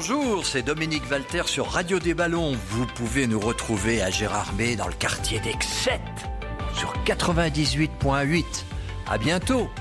bonjour, c'est Dominique Valter sur Radio des Ballons. Vous pouvez nous retrouver à Gérardmer dans le quartier d'Excette sur 98.8. À bientôt.